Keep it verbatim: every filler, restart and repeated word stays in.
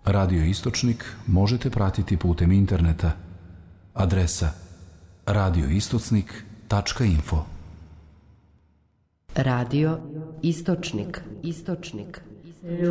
Radio Istočnik možete pratiti putem interneta. Adresa radioistocnik tačka info. Radio Istočnik. Istočnik.